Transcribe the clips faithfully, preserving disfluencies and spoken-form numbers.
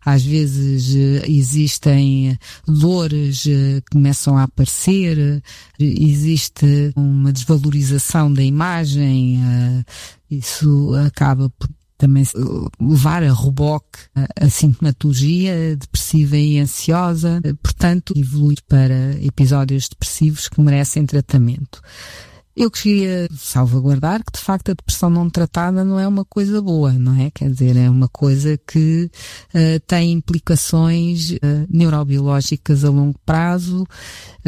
às vezes existem dores que começam a aparecer, existe uma desvalorização da imagem, isso acaba por também levar a reboque a sintomatologia depressiva e ansiosa, portanto, evoluir para episódios depressivos que merecem tratamento. Eu queria salvaguardar que, de facto, a depressão não tratada não é uma coisa boa, não é? Quer dizer, é uma coisa que uh, tem implicações uh, neurobiológicas a longo prazo uh,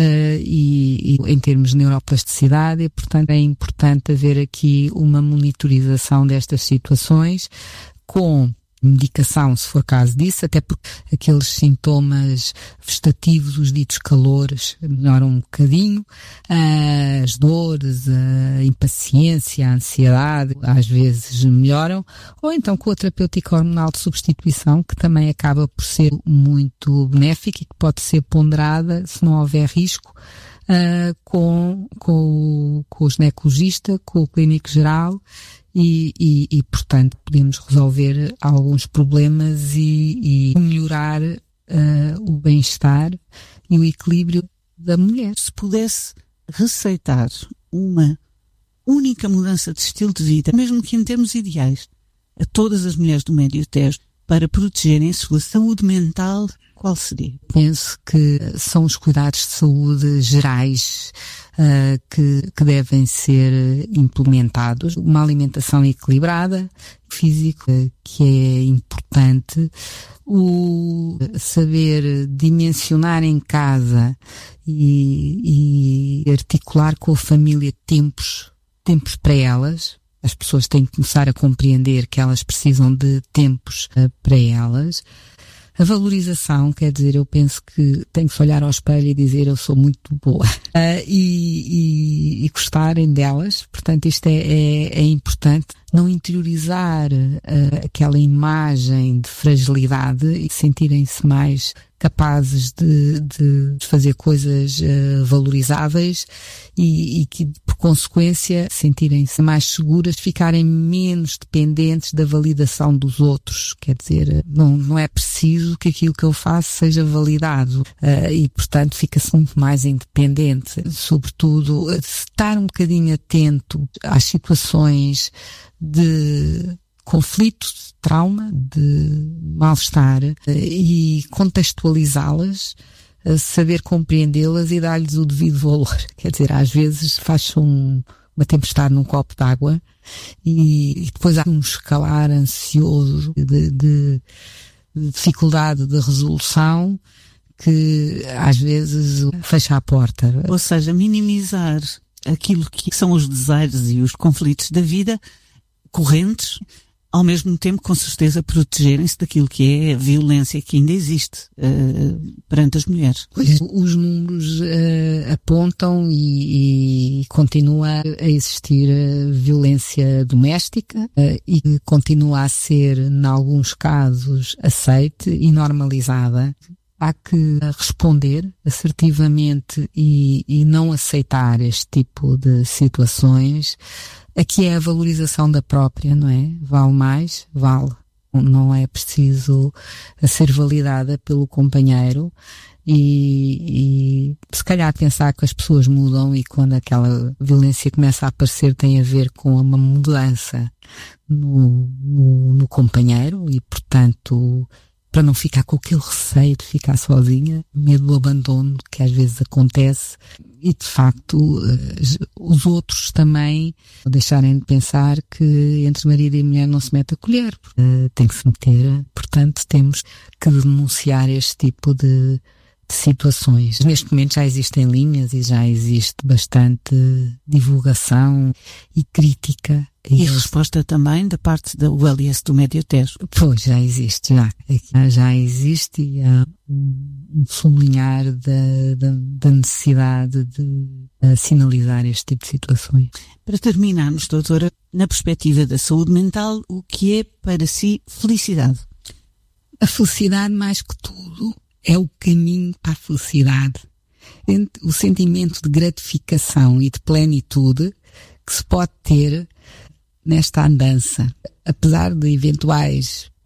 e, e em termos de neuroplasticidade, e, portanto, é importante haver aqui uma monitorização destas situações com medicação, se for caso disso, até porque aqueles sintomas vegetativos, os ditos calores, melhoram um bocadinho, as dores, a impaciência, a ansiedade, às vezes melhoram, ou então com a terapêutica hormonal de substituição, que também acaba por ser muito benéfica e que pode ser ponderada, se não houver risco, Uh, com, com, com o ginecologista, com o clínico geral e, e, e portanto, podemos resolver alguns problemas e, e melhorar uh, o bem-estar e o equilíbrio da mulher. Se pudesse receitar uma única mudança de estilo de vida, mesmo que em termos ideais, a todas as mulheres do Médio Tejo, para protegerem a sua saúde mental, qual seria? Penso que são os cuidados de saúde gerais uh, que, que devem ser implementados. Uma alimentação equilibrada, físico, uh, que é importante. O saber dimensionar em casa e, e articular com a família tempos, tempos para elas. As pessoas têm que começar a compreender que elas precisam de tempos uh, para elas. A valorização, quer dizer, eu penso que tenho que olhar ao espelho e dizer eu sou muito boa uh, e, e, e gostarem delas. Portanto, isto é, é, é importante. Não interiorizar uh, aquela imagem de fragilidade e sentirem-se mais capazes de, de fazer coisas uh, valorizáveis e, e que, por consequência, sentirem-se mais seguras, ficarem menos dependentes da validação dos outros. Quer dizer, não, não é preciso que aquilo que eu faço seja validado uh, e, portanto, fica-se muito mais independente. Sobretudo, estar um bocadinho atento às situações de conflito, de trauma, de mal-estar e contextualizá-las, saber compreendê-las e dar-lhes o devido valor. Quer dizer, às vezes faz-se um, uma tempestade num copo d'água e, e depois há um escalar ansioso de, de, de dificuldade de resolução que às vezes fecha a porta. Ou seja, minimizar aquilo que são os desaires e os conflitos da vida correntes, ao mesmo tempo, com certeza, protegerem-se daquilo que é a violência que ainda existe uh, perante as mulheres. Pois, os números uh, apontam e, e continua a existir uh, violência doméstica uh, e continua a ser, em alguns casos, aceite e normalizada. Há que responder assertivamente e, e não aceitar este tipo de situações. Aqui é a valorização da própria, não é? Vale mais? Vale. Não é preciso ser validada pelo companheiro e, e se calhar pensar que as pessoas mudam e quando aquela violência começa a aparecer tem a ver com uma mudança no, no, no companheiro e, portanto, para não ficar com aquele receio de ficar sozinha, medo do abandono que às vezes acontece e de facto os outros também deixarem de pensar que entre marido e mulher não se mete a colher, tem que se meter, portanto temos que denunciar este tipo de, de situações. Neste momento já existem linhas e já existe bastante divulgação e crítica. E a resposta também da parte da U L S do Médio Tejo. Pois, já existe, já. Já existe e há um sublinhar da, da, da necessidade de sinalizar este tipo de situações. Para terminarmos, doutora, na perspectiva da saúde mental, o que é para si felicidade? A felicidade, mais que tudo, é o caminho para a felicidade. O sentimento de gratificação e de plenitude que se pode ter nesta andança. Apesar de eventuais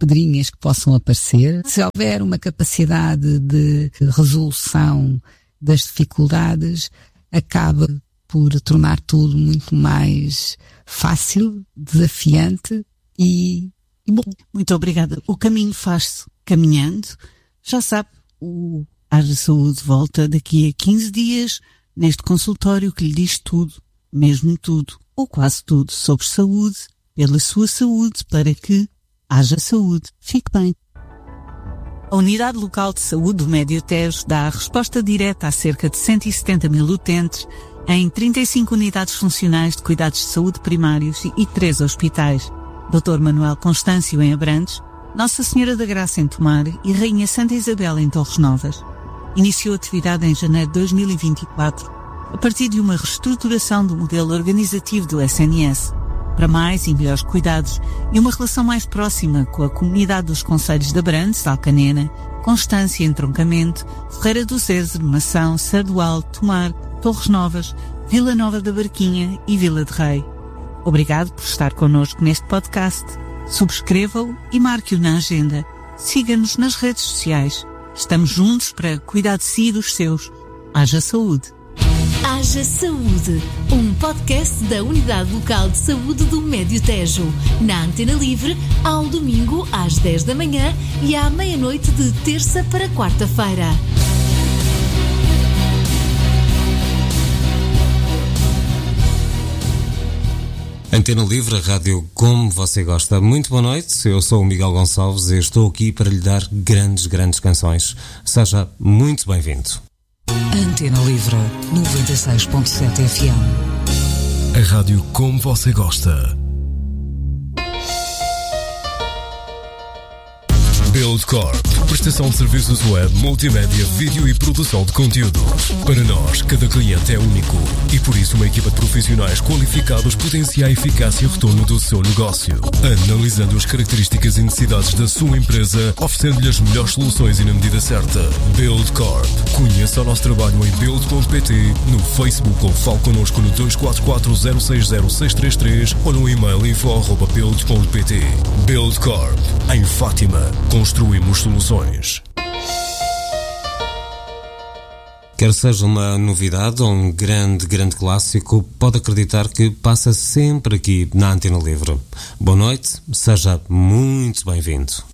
pedrinhas que possam aparecer. Se houver uma capacidade de resolução das dificuldades, acaba por tornar tudo muito mais fácil, desafiante e, e bom. Muito obrigada. O caminho faz-se caminhando. Já sabe, o Haja Saúde volta daqui a quinze dias neste consultório que lhe diz tudo, mesmo tudo, ou quase tudo, sobre saúde, pela sua saúde, para que haja saúde. Fique bem. A Unidade Local de Saúde do Médio Tejo dá a resposta direta a cerca de cento e setenta mil utentes em trinta e cinco unidades funcionais de cuidados de saúde primários e três hospitais. doutor Manuel Constâncio em Abrantes, Nossa Senhora da Graça em Tomar e Rainha Santa Isabel em Torres Novas. Iniciou atividade em janeiro de dois mil e vinte e quatro, a partir de uma reestruturação do modelo organizativo do S N S, para mais e melhores cuidados e uma relação mais próxima com a comunidade dos concelhos de Abrantes, Alcanena, Constância, Entroncamento, Ferreira do Zezer, Mação, Sardual, Tomar, Torres Novas, Vila Nova da Barquinha e Vila de Rei. Obrigado por estar connosco neste podcast. Subscreva-o e marque-o na agenda. Siga-nos nas redes sociais. Estamos juntos para cuidar de si e dos seus. Haja Saúde. Haja Saúde, um podcast da Unidade Local de Saúde do Médio Tejo, na Antena Livre, ao domingo às dez da manhã e à meia-noite de terça para quarta-feira. Antena Livre, a rádio como você gosta. Muito boa noite, eu sou o Miguel Gonçalves e estou aqui para lhe dar grandes, grandes canções. Seja muito bem-vindo. Antena Livre, noventa e seis ponto sete F M. A rádio como você gosta. Buildcorp, prestação de serviços web, multimédia, vídeo e produção de conteúdos. Para nós, cada cliente é único e por isso uma equipa de profissionais qualificados potencia a eficácia e retorno do seu negócio. Analisando as características e necessidades da sua empresa, oferecendo-lhe as melhores soluções e na medida certa. Buildcorp. Conheça o nosso trabalho em build ponto pt, no Facebook ou fale connosco no dois quatro quatro zero seis zero seis três três ou no e-mail info arroba build ponto pt. Buildcorp. Em Fátima. Construímos soluções. Quer seja uma novidade ou um grande, grande clássico, pode acreditar que passa sempre aqui na Antena Livre. Boa noite, seja muito bem-vindo.